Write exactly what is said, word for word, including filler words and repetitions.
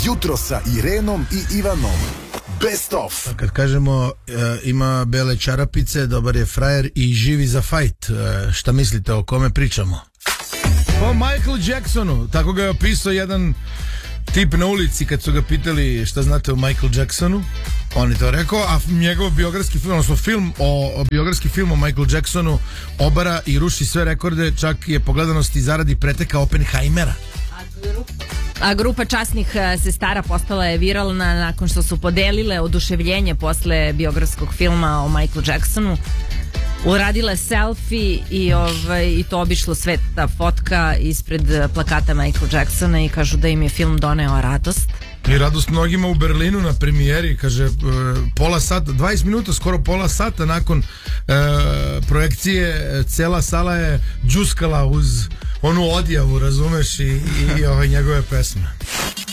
Jutro sa Irenom i Ivanom. Best of. Kad kažemo e, ima bele čarapice, dobar je frajer i živi za fajt. E, šta mislite, o kome pričamo? O Michael Jacksonu. Tako ga je opisao jedan tip na ulici kad su ga pitali šta znate o Michael Jacksonu. On je to rekao, a njegov biografski film, odnosno film o, o biografski film o Michael Jacksonu obara i ruši sve rekorde, čak je po gledanosti zaradi preteka Oppenheimera. A grupa časnih sestara postala je viralna nakon što su podelile oduševljenje posle biografskog filma o Michael Jacksonu. Uradile selfie i, ovaj, i to obišlo svet, ta fotka ispred plakata Michael Jacksona, i kažu da im je film doneo radost. I radost mnogima u Berlinu na premijeri, kaže, pola sata, dvadeset minuta, skoro pola sata nakon e, projekcije, cela sala je džuskala uz onu odjavu, razumeš, i, i ove njegove pesme.